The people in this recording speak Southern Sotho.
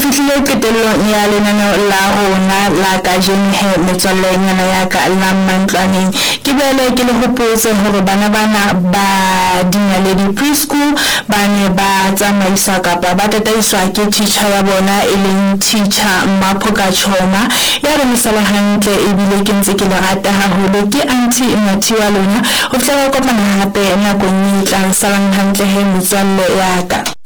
fihlile qetellong ya lenaneo la rona la kajeno he metswallenyana ya ka la Mantlwaneng. Ke boele ke le hopotse hore bana ba Dinyaledi preschool ba ne ba tsamaiswa kapa ba tataiswa ke teacher ya bona e leng teacher Maphoka Choma ya re misala hantle ebile ke ntse ke le rata haholo ke auntie Mathiwa lona ho fela kopana hape nakong e tlang. Salang hantle he metswalle ya ka.